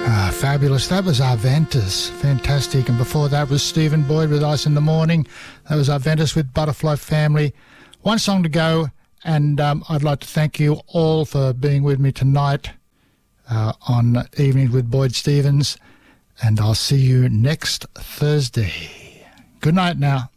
Fabulous. That was Arventus. Fantastic. And before that was Stephen Boyd with Ice in the Morning. That was Arventus with Butterfly Family. One song to go, and I'd like to thank you all for being with me tonight on Evenings with Boyd Stevens, and I'll see you next Thursday. Good night now.